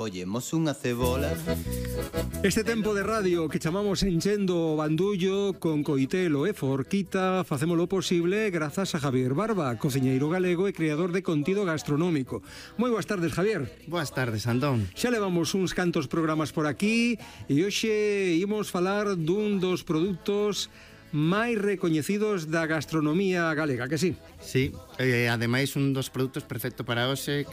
collemos unha cebola. Este tempo de radio que chamamos Enchendo o Bandullo con coitelo e forquita facémolo posible grazas a Javier Barba, cociñeiro galego e creador de contido gastronómico. Moi boas tardes, Javier. Boas tardes, Antón. Xa levamos uns cantos programas por aquí e hoxe imos falar dun dos produtos máis recoñecidos da gastronomía galega, que sí? Sí, ademais un dos produtos perfecto para hoxe